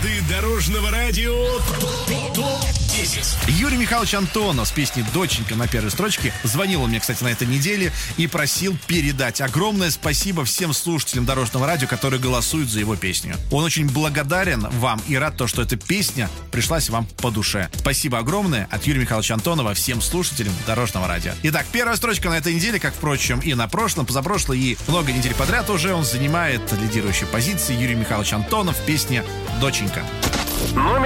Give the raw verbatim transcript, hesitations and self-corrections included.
Хиты дорожного радио ТОП десять. Юрий Михайлович Антонов с песней «Доченька» на первой строчке звонил он мне, кстати, на этой неделе и просил передать огромное спасибо всем слушателям дорожного радио, которые голосуют за его песню. Он очень благодарен вам и рад то, что эта песня пришлась вам по душе. Спасибо огромное от Юрия Михайловича Антонова всем слушателям дорожного радио. Итак, первая строчка на этой неделе, как, впрочем, и на прошлом, позапрошлой и много недель подряд уже он занимает лидирующие позиции. Юрий Михайлович Антонов в песне «Доченька». Номер